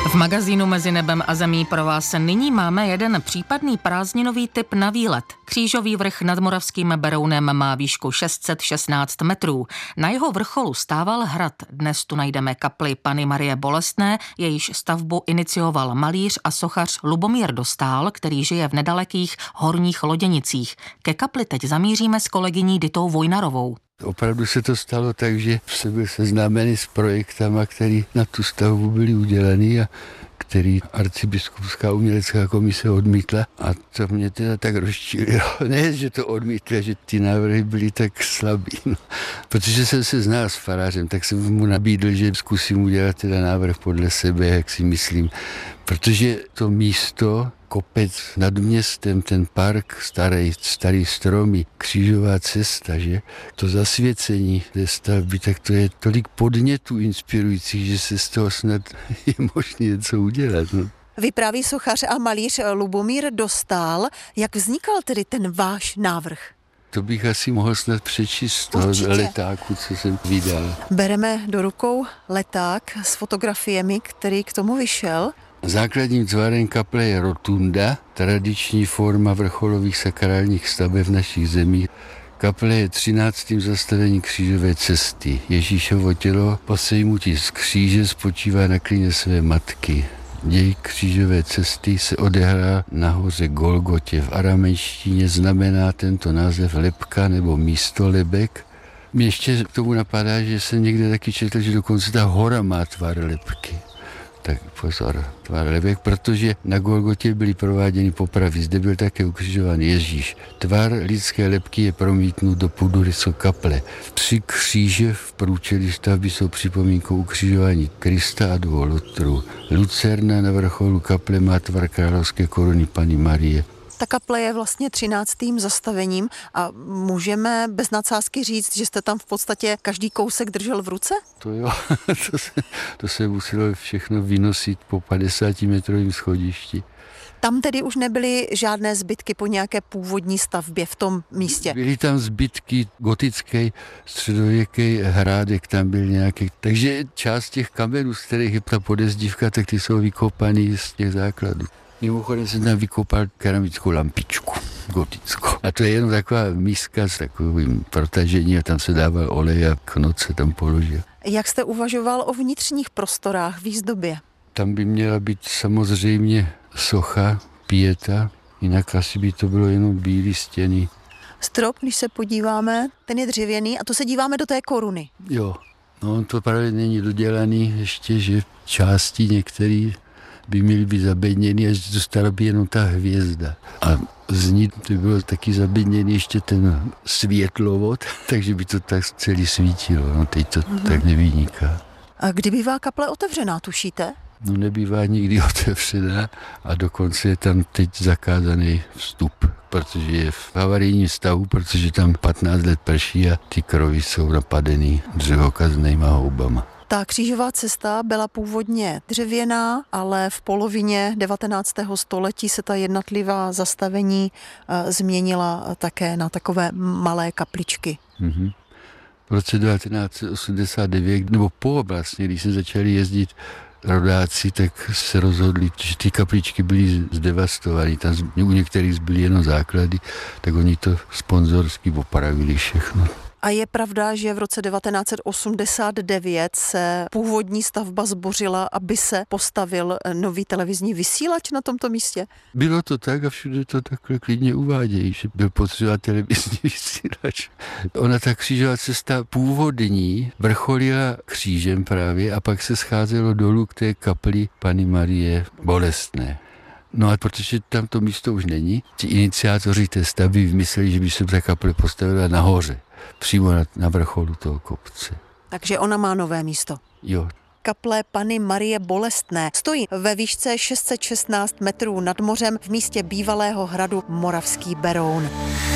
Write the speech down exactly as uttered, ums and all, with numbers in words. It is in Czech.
V magazínu Mezi nebem a zemí pro vás nyní máme jeden případný prázdninový tip na výlet. Křížový vrch nad Moravským Berounem má výšku šest set šestnáct metrů. Na jeho vrcholu stával hrad. Dnes tu najdeme kapli Panny Marie Bolestné, jejíž stavbu inicioval malíř a sochař Lubomír Dostál, který žije v nedalekých Horních Loděnicích. Ke kapli teď zamíříme s kolegyní Ditou Vojnarovou. Opravdu se to stalo tak, že jsem byl seznámený s projektama, které na tu stavbu byly udělaný a který arcibiskupská umělecká komise odmítla. A to mě teda tak rozčílilo. Ne, že to odmítla, že ty návrhy byly tak slabý. No. Protože jsem se znal s farářem, tak jsem mu nabídl, že zkusím udělat teda návrh podle sebe, jak si myslím. Protože to místo, kopec nad městem, ten park, starý, starý stromy, křížová cesta, že? To zasvěcení té stavby, tak to je tolik podnětů inspirujících, že se z toho snad je možné něco udělat. No. Vypráví sochař a malíř Lubomír Dostál. Jak vznikal tedy ten váš návrh? To bych asi mohl snad přečíst z toho Určitě. letáku, co jsem vydal. Bereme do rukou leták s fotografiemi, který k tomu vyšel. Základním tvarem kaple je rotunda, tradiční forma vrcholových sakrálních staveb v našich zemích. Kaple je třináctým zastavením křížové cesty. Ježíšovo tělo po sejmutí z kříže spočívá na klíně své matky. Děj křížové cesty se odehrál na hoře Golgotě. V aramejštině znamená tento název lebka nebo místo lebek. Mě ještě k tomu napadá, že jsem někde taky četl, že dokonce ta hora má tvar lebky. Tak pozor, tvar lebek, protože na Golgotě byly prováděny popravy. Zde byl také ukřižován Ježíš. Tvar lidské lebky je promítnut do půdorysu kaple. Tři kříže v průčelí stavby jsou připomínkou ukřižování Krista a dvou lotrů. Lucerna na vrcholu kaple má tvar královské koruny Panny Marie. Ta kaple je vlastně třináctým zastavením a můžeme bez nadsázky říct, že jste tam v podstatě každý kousek držel v ruce? To jo, to se, to se muselo všechno vynosit po padesátimetrovém schodišti. Tam tedy už nebyly žádné zbytky po nějaké původní stavbě v tom místě? Byly tam zbytky gotické, středověký hrádek tam byl nějaký. Takže část těch kamenů, z kterých je ta podezdívka, tak ty jsou vykopaný z těch základů. Mimochodem jsem tam vykopal keramickou lampičku gotickou. A to je jenom taková míska s takovým protažením a tam se dával olej a knot se tam položil. Jak jste uvažoval o vnitřních prostorách, výzdobě? Tam by měla být samozřejmě socha, pieta, jinak asi by to bylo jenom bílé stěny. Strop, když se podíváme, ten je dřevěný a to se díváme do té koruny. Jo, no on to právě není dodělaný ještě, že části některé by měly být zabedněny, až zůstala by jenom ta hvězda. A z ní by bylo taky zabedněný ještě ten světlovod, takže by to tak celý svítilo. No teď to mm-hmm. tak nevyniká. A kdy bývá kaple otevřená, tušíte? No nebývá nikdy otevřená a dokonce je tam teď zakázaný vstup, protože je v havarijním stavu, protože tam patnáct let prší a ty krovy jsou napadený dřevokaznýma houbama. Ta křížová cesta byla původně dřevěná, ale v polovině devatenáctého století se ta jednotlivá zastavení uh, změnila také na takové malé kapličky. Mm-hmm. V roce devatenáct set osmdesát devět, nebo po vlastně, když se začali jezdit rodáci, tak se rozhodli, že ty kapličky byly zdevastované. Tam u některých zbyly jenom základy, tak oni to sponzorsky opravili všechno. A je pravda, že v roce devatenáct set osmdesát devět se původní stavba zbořila, aby se postavil nový televizní vysílač na tomto místě? Bylo to tak a všude to takhle klidně uvádějí, že byl potřeba televizní vysílač. Ona ta křížová cesta původní vrcholila křížem právě a pak se scházelo dolů k té kapli Panny Marie Bolestné. No a protože tam to místo už není, ti iniciátoři té stavby vymysleli, že by se ta kaple postavila nahoře, přímo na, na vrcholu toho kopce. Takže ona má nové místo. Jo. Kaple Panny Marie Bolestné stojí ve výšce šest set šestnáct metrů nad mořem v místě bývalého hradu Moravský Beroun.